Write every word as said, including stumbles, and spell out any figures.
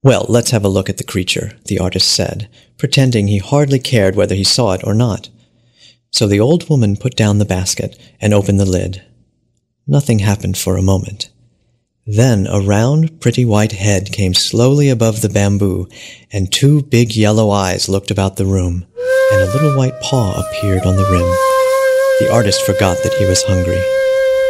"Well, let's have a look at the creature," the artist said, pretending he hardly cared whether he saw it or not. So the old woman put down the basket and opened the lid. Nothing happened for a moment. Then a round, pretty white head came slowly above the bamboo, and two big yellow eyes looked about the room, and a little white paw appeared on the rim. The artist forgot that he was hungry.